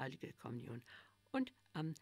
Heilige Kommunion. Und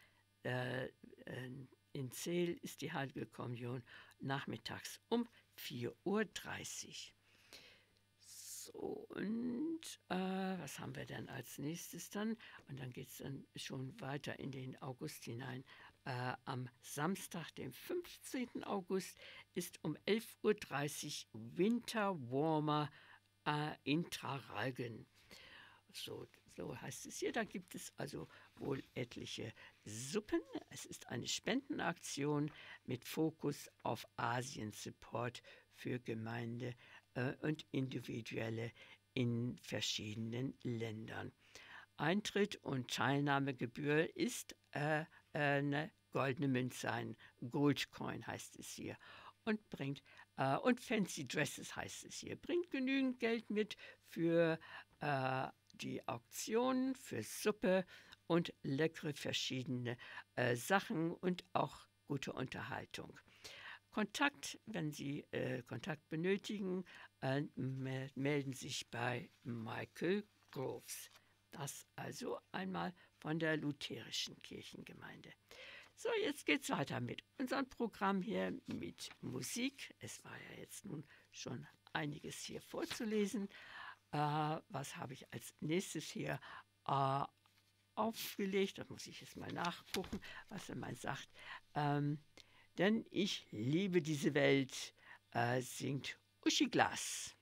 in Zeel ist die Heilige Kommunion nachmittags um 4:30 Uhr. So, und was haben wir dann als nächstes dann? Und dann geht es dann schon weiter in den August hinein. Am Samstag, dem 15. August, ist um 11:30 Uhr Winter Warmer in Traralgen. So heißt es hier. Da gibt es also wohl etliche Suppen. Es ist eine Spendenaktion mit Fokus auf Asien-Support für Gemeinde und Individuelle in verschiedenen Ländern. Eintritt und Teilnahmegebühr ist eine goldene Münze, ein Goldcoin heißt es hier. Und Fancy Dresses heißt es hier. Bringt genügend Geld mit für die Auktion, für Suppe und leckere verschiedene Sachen und auch gute Unterhaltung. Kontakt, wenn Sie Kontakt benötigen, melden sich bei Michael Groves. Das also einmal von der lutherischen Kirchengemeinde. So, jetzt geht's weiter mit unserem Programm hier mit Musik. Es war ja jetzt nun schon einiges hier vorzulesen. Was habe ich als nächstes hier aufgelegt? Da muss ich jetzt mal nachgucken, was er mal sagt. Denn ich liebe diese Welt, singt Uschi Glas.